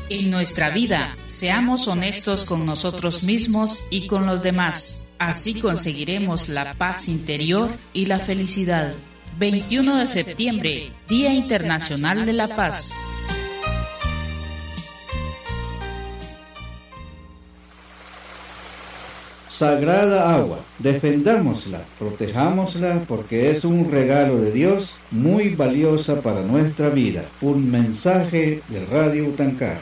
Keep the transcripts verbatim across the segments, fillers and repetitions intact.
En nuestra vida, seamos honestos con nosotros mismos y con los demás. Así conseguiremos la paz interior y la felicidad. veintiuno de septiembre, Día Internacional de la Paz. Sagrada agua, defendámosla, protejámosla porque es un regalo de Dios muy valiosa para nuestra vida. Un mensaje de Radio Utancaj.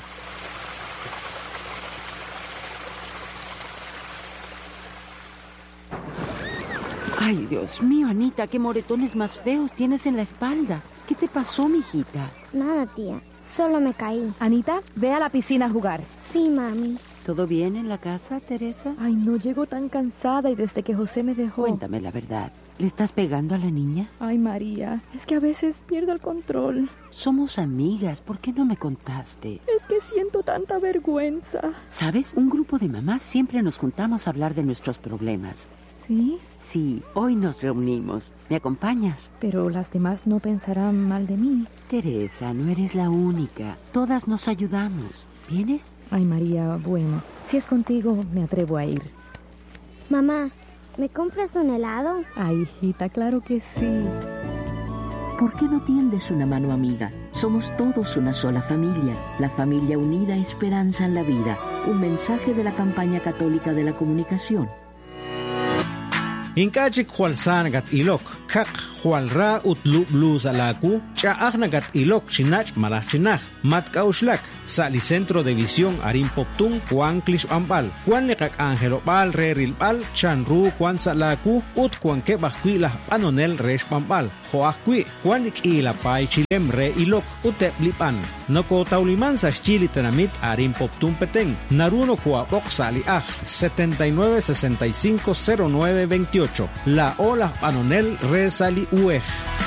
Ay, Dios mío, Anita, qué moretones más feos tienes en la espalda. ¿Qué te pasó, mijita? Nada, tía, solo me caí. Anita, ve a la piscina a jugar. Sí, mami. ¿Todo bien en la casa, Teresa? Ay, no, llego tan cansada y desde que José me dejó... Cuéntame la verdad. ¿Le estás pegando a la niña? Ay, María, es que a veces pierdo el control. Somos amigas, ¿por qué no me contaste? Es que siento tanta vergüenza. ¿Sabes? Un grupo de mamás siempre nos juntamos a hablar de nuestros problemas. ¿Sí? Sí, hoy nos reunimos. ¿Me acompañas? Pero las demás no pensarán mal de mí. Teresa, no eres la única. Todas nos ayudamos. ¿Vienes? Ay, María, bueno, si es contigo, me atrevo a ir. Mamá, ¿me compras un helado? Ay, hijita, claro que sí. ¿Por qué no tiendes una mano amiga? Somos todos una sola familia. La familia unida, esperanza en la vida. Un mensaje de la campaña católica de la comunicación. Inkachik Jualsanagat Ilok, Kak Jualra Utlu Bluzalaku, Chaagnagat Ilok Chinach Malachinach, Matkauslak, Sali Centro de Visión Arim Poptun, Juan Klish Ambal, Juan Lekak Angelo Bal, Reril Bal, Chanru, Juan Salaku, Ut Juan Kebahquila, Panonel Resh Pambal, Joaquui, Juan Ikila Pai Chilem Re Ilok, Utep Lipan, Noko Tauliman Chili Tenamit Arim Poptun Petén, Naruno Kuabok Sali Aj, setenta y nueve sesenta y cinco cero nueve veintiocho. La Ola Panonel Resali Uej.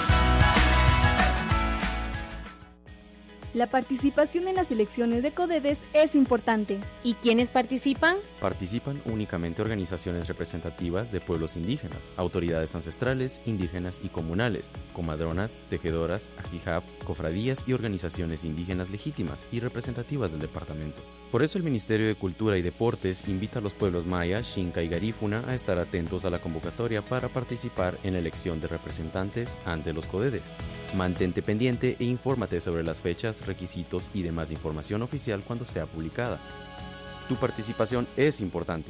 La participación en las elecciones de CODEDES es importante. ¿Y quiénes participan? Participan únicamente organizaciones representativas de pueblos indígenas, autoridades ancestrales, indígenas y comunales, comadronas, tejedoras, ajijab, cofradías y organizaciones indígenas legítimas y representativas del departamento. Por eso el Ministerio de Cultura y Deportes invita a los pueblos maya, xinca y garífuna a estar atentos a la convocatoria para participar en la elección de representantes ante los CODEDES. Mantente pendiente e infórmate sobre las fechas, requisitos y demás información oficial cuando sea publicada. Tu participación es importante.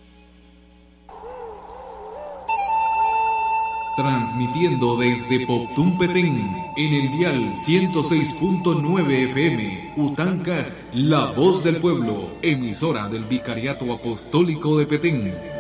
Transmitiendo desde Poptún Petén en el dial ciento seis punto nueve F M, Utancaj, la voz del pueblo, emisora del Vicariato Apostólico de Petén.